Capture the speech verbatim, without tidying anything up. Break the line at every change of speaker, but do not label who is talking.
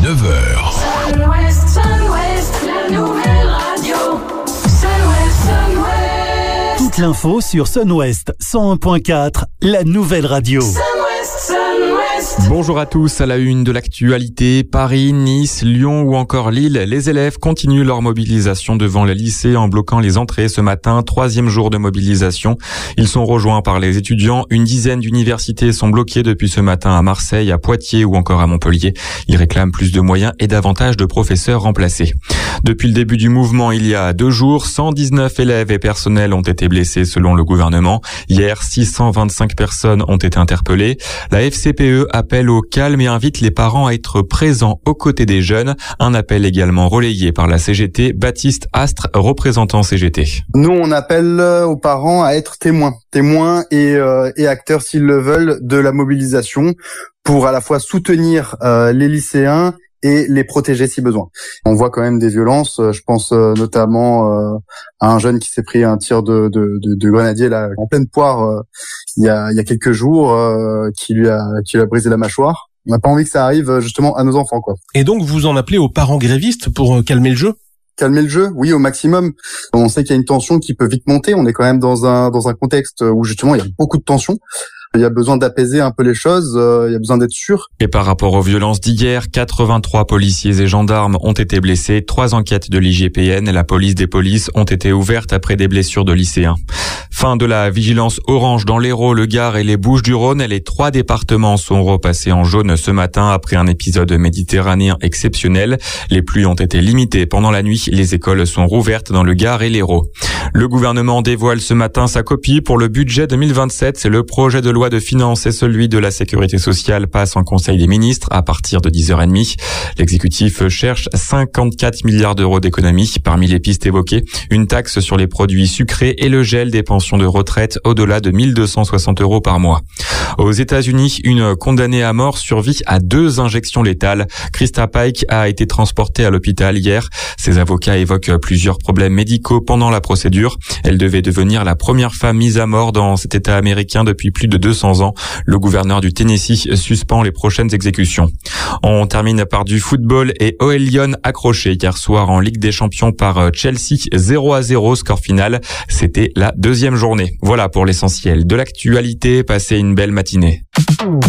neuf heures.
Sun-Ouest, Sun-Ouest, la nouvelle radio. Sun-Ouest, Sun-Ouest.
Toute l'info sur Sun-Ouest cent un point quatre, la nouvelle radio.
Sun-Ouest, Sun-Ouest.
Bonjour à tous, à la une de l'actualité, Paris, Nice, Lyon ou encore Lille, les élèves continuent leur mobilisation devant les lycées en bloquant les entrées ce matin, troisième jour de mobilisation. Ils sont rejoints par les étudiants, une dizaine d'universités sont bloquées depuis ce matin à Marseille, à Poitiers ou encore à Montpellier. Ils réclament plus de moyens et davantage de professeurs remplacés. Depuis le début du mouvement, il y a deux jours, cent dix-neuf élèves et personnels ont été blessés selon le gouvernement. Hier, six cent vingt-cinq personnes ont été interpellées. La F C P E appelle au calme et invite les parents à être présents aux côtés des jeunes. Un appel également relayé par la C G T. Baptiste Astre, représentant C G T.
Nous, on appelle aux parents à être témoins, témoins et, euh, et acteurs, s'ils le veulent, de la mobilisation pour à la fois soutenir euh, les lycéens et les protéger si besoin. On voit quand même des violences. Je pense euh, notamment euh, à un jeune qui s'est pris un tir de, de, de, de grenadier là en pleine poire euh, il y a, il y a quelques jours, euh, qui lui a qui lui a brisé la mâchoire. On n'a pas envie que ça arrive justement à nos enfants, quoi.
Et donc vous en appelez aux parents grévistes pour euh, calmer le jeu?
Calmer le jeu, oui, au maximum. On sait qu'il y a une tension qui peut vite monter. On est quand même dans un dans un contexte où justement il y a beaucoup de tensions. Il y a besoin d'apaiser un peu les choses, euh, il y a besoin d'être sûr.
Et par rapport aux violences d'hier, quatre-vingt-trois policiers et gendarmes ont été blessés, trois enquêtes de l'I G P N et la police des polices ont été ouvertes après des blessures de lycéens. Fin de la vigilance orange dans l'Hérault, le Gard et les Bouches-du-Rhône. Les trois départements sont repassés en jaune ce matin après un épisode méditerranéen exceptionnel. Les pluies ont été limitées pendant la nuit. Les écoles sont rouvertes dans le Gard et l'Hérault. Le gouvernement dévoile ce matin sa copie pour le budget deux mille vingt-sept. C'est le projet de loi de finances et celui de la sécurité sociale passe en Conseil des ministres à partir de dix heures trente. L'exécutif cherche cinquante-quatre milliards d'euros d'économies. Parmi les pistes évoquées, une taxe sur les produits sucrés et le gel des pensions de retraite au-delà de mille deux cent soixante euros par mois. Aux États-Unis, une condamnée à mort survit à deux injections létales. Krista Pike a été transportée à l'hôpital hier. Ses avocats évoquent plusieurs problèmes médicaux pendant la procédure. Elle devait devenir la première femme mise à mort dans cet État américain depuis plus de deux cents ans. Le gouverneur du Tennessee suspend les prochaines exécutions. On termine par du football et O L Lyon accroché hier soir en Ligue des Champions par Chelsea, zéro à zéro score final. C'était la deuxième journée. Voilà pour l'essentiel de l'actualité. Passez une belle matinée.